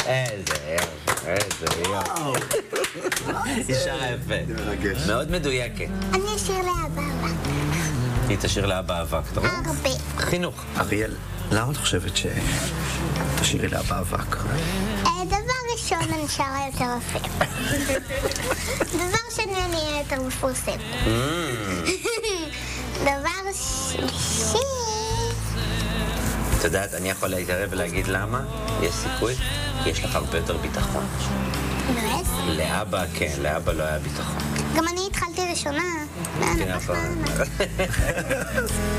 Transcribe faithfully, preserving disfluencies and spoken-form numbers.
איזה יופי, איזה יופי. היא שרה יפה. מאוד מדויקת. אני אשיר לאבא אבק. היא תשאיר לאבא אבק, אתה רואה? הרבה. חינוך. אריאל, למה את חושבת שתשאירי לאבא אבק? דבר ראשון אני שרה יותר יפה. דבר שני אני אהיה יותר מפורסם. דבר שלישי... את יודעת, אני יכול להתערב ולהגיד למה? יש סיכוי? כי יש לך הרבה יותר ביטחון. באמת? לאבא, כן, לאבא לא היה ביטחון. גם אני התחלתי ראשונה. מה, כן, מה, מה?